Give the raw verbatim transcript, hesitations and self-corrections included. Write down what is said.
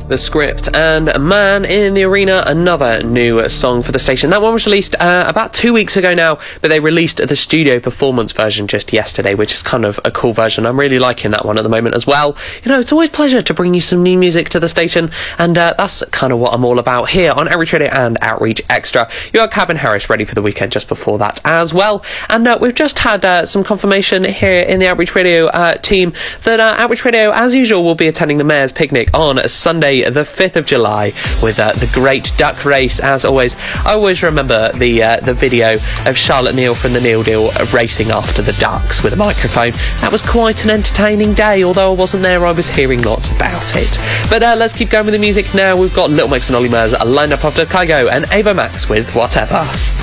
The Script, and Man in the Arena, another new song for the station. That one was released uh, about two weeks ago now, but they released the studio performance version just yesterday, which is kind of a cool version. I'm really liking that one at the moment as well. You know, it's always a pleasure to bring you some new music to the station, and uh, that's kind of what I'm all about here on Outreach Radio and Outreach Extra. You got Calvin Harris ready for the weekend just before that as well. And uh, we've just had uh, some confirmation here in the Outreach Radio uh, team that uh, Outreach Radio, as usual, will be attending the Mayor's Picnic on Sunday the fifth of July with uh, the Great Duck Race. As always, I always remember the uh, the video of Charlotte Neal from the Neal Deal uh, racing after the ducks with a microphone. That was quite an entertaining day, although I wasn't there, I was hearing lots about it. But uh, let's keep going with the music now. We've got Little Mix and Ollie Murs lined up after Kygo and Ava Max with Whatever.